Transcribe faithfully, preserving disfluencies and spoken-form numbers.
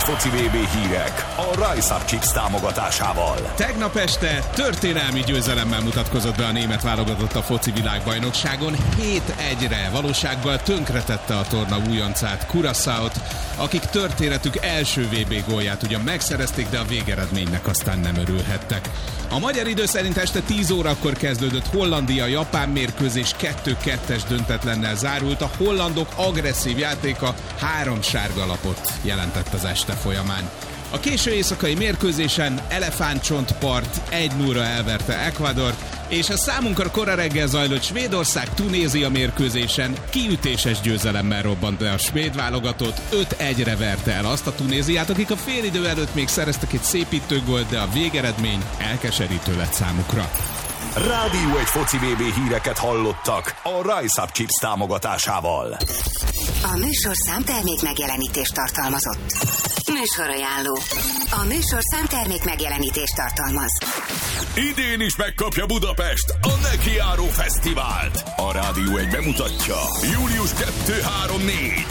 foci vé bé hírek a Rise Up Chips támogatásával. Tegnap este történelmi győzelemmel mutatkozott be a német válogatott a foci világbajnokságon. hét egyre valósággal tönkretette a torna újoncát, Curaçaót, akik történetük első vé bé gólját ugyan megszerezték, de a végeredménynek aztán nem örülhettek. A magyar idő szerint este tíz órakor kezdődött Hollandia-Japán mérkőzés, kettő kettes döntetlennel zárult. A hollandok agresszív játéka három sárga lapot jelentett az este folyamán. A késő éjszakai mérkőzésen Elefántcsontpart egy nullra elverte Ecuadort, és a számunkra kora reggel zajlott Svédország-Tunézia mérkőzésen kiütéses győzelemmel robbant be a svéd válogatott, öt egyre verte el azt a Tunéziát, akik a félidő előtt még szereztek egy szépítő gólt, de a végeredmény elkeserítő lett számukra. Rádió egy foci vé bé híreket hallottak a Rise Up Chips támogatásával. A műsorszám termék megjelenítést tartalmazott. Műsorajánló. A műsorszám termék megjelenítést tartalmaz. Idén is megkapja Budapest a Nekiáró Fesztivált. A Rádió egy bemutatja. július kettő három négy.